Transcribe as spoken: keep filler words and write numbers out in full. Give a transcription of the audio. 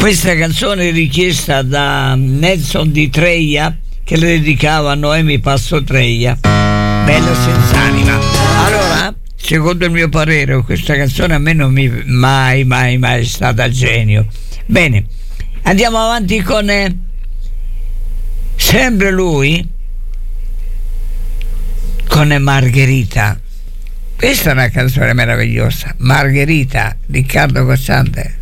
Questa canzone è richiesta da Nelson di Treia, che le dedicava a Noemi Passo Treia, bella senz'anima. Allora, secondo il mio parere, questa canzone a me non mi mai mai mai è stata genio. Bene, andiamo avanti con eh, sempre lui, con Margherita. Questa è una canzone meravigliosa, Margherita, Riccardo Cocciante.